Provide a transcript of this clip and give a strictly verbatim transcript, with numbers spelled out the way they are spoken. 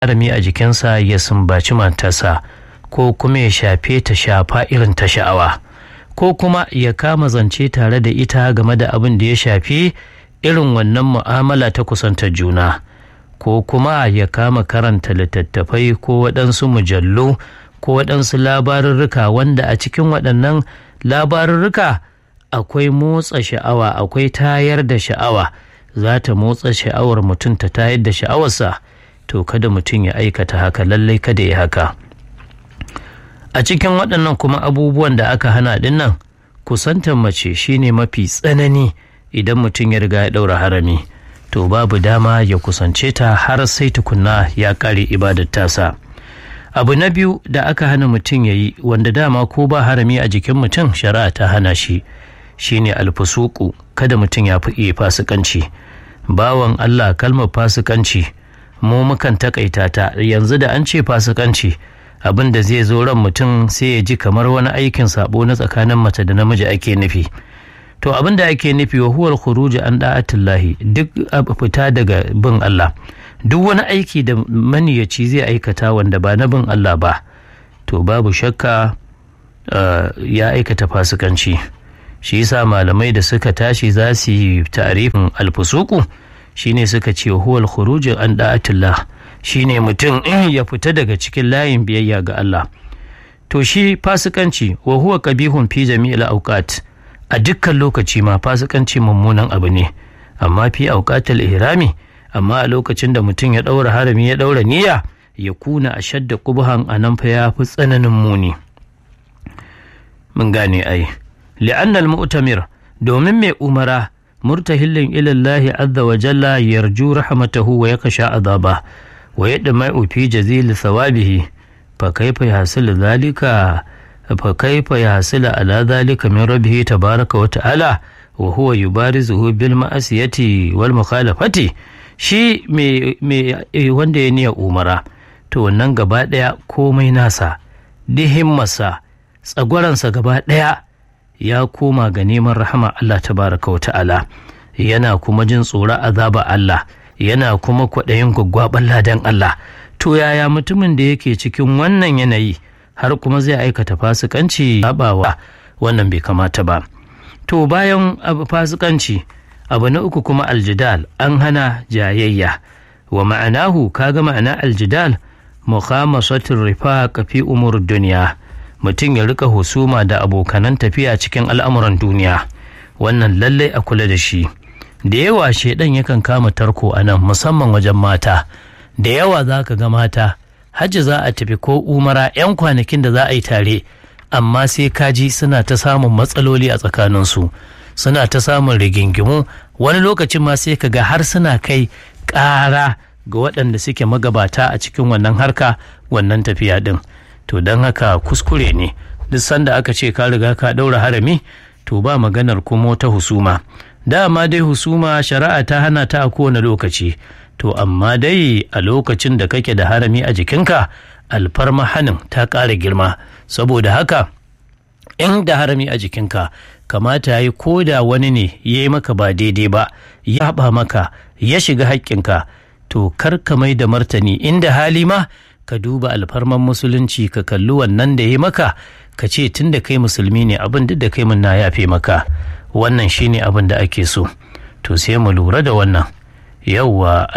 harami a jikinsa ya sumbaci matarsa ko kuma ya shafe ta shafa irin ta sha'awa ko kuma ya kama zance tare da ita game da abin da ya shafi irin wannan mu'amala ta kusantar juna ko kuma ya kama karanta littattafai ko waɗansu mujallu ko waɗansu labarurruka wanda a cikin waɗannan labarurruka akwai motsa sha'awa akwai tayar da sha'awa za ta motsa sha'awar mutum ta tayar da sha'awarsa to kada mutum ya aikata haka lallai kada ya haka a cikin waɗannan kuma abubuwan da aka hana ɗin nan kusantar mace shine mafi tsanani idan mutum ya riga ya ɗaura harami to babu dama ya kusance ta har sai tukunna ya ƙare ibadar tasa abu na biyu da aka hana mutum ya yi wanda dama ko ba harami a jikin mutum shari'a ta hana shi shine alfusuku kada mutum ya fi fasikanci bawan Allah kalmar fasikanci mu mukan takaita ta yanzu da an ce fasikanci abin da zai zo ran mutum sai ya ji kamar wani aikin sabo na tsakanin mace da namiji ake nufi to abin da ake nufi wa huwal khuruj an da'atullahi duk fita daga bin Allah duk wani aiki da maniyaci zai aikata wanda ba na bin Allah ba to babu shakka ya aikata fasikanci shi yasa malamai da suka tashi za su yi ta'arifin alfusuku shine suka ce huwal khuruj an da'atullah shine mutum ya fita daga cikin layin biyayya ga Allah to shi fasikanci wa huwa qabihun fi jami'il awqat a dukkan lokaci ma fasikanci mummunan abu ne amma fi awqatil ihrami amma a lokacin da mutum ya daura harami ya daura niyya ya kuna ashadda qubhan anan fa ya fi tsananin muni mun gane ai li'anna al-mu'tamir domin mai umara murtahillin ila Allah azza wa jalla yarju rahmatahu wa yakasha azaba wa yadma'u fi jazil thawabihi fa kayfa yahsul dhalika fa kayfa yahsul ala dhalika min rabbih tabaraka wa ta'ala wa huwa yubarizuhu bil ma'asiyati wal mukhalafati shi me wanda ya niya umara to wannan gaba daya komai nasa dihimmarsa tsagwaransa gaba daya ya koma ga neman rahama Allah tabaraka wa ta'ala yana kuma jin tsoron azaba Allah yana kuma kwaɗayin gwaggwaɓar ladan Allah to yaya mutumin da yake cikin wannan yanayi har kuma zai aikata fasikanci babawa wannan bai kamata ba to bayan abu fasikanci abu na uku kuma aljidal an hana jayayya wa ma'anahu kaga ma'ana aljidal mukhamasatur rifaq fi umur dunya mutum ya rika husuma da abokanan tafiya cikin al'amuran duniya wannan lallai a kula da shi da yawa shedan yakan kama tarko a nan musamman wajen mata da yawa za ka ga mata hajji za a tafi ko umara 'yan kwanakin da za a yi tare amma sai kaji suna ta samun matsaloli a tsakaninsu suna ta samun rigingimu wani lokacin ma sai ka ga har suna kai ƙara ga waɗanda suke magabata a cikin wannan harka wannan tafiya ɗin to don haka kuskure ne duk sanda aka ce ka riga ka ɗaura harami to ba maganar kuma ta husuma dama dai husuma shari'a ta hana ta a kowane lokaci to amma dai a lokacin da kake da harami a jikinka alfarma hanin ta ƙara girma saboda haka in da harami a jikinka kamata yi ko da wani ne ya yi maka ba daidai ba ya haɓa maka ya shiga haƙƙinka to kar ka mai da martani inda hali ma ka duba alfarman musulunci ka kalli wannan da ya maka ka ce tun da kai musulmi ne abin duk da kai mun na yafe maka wannan shine abin da ake so to sai mu lura da wannan yauwa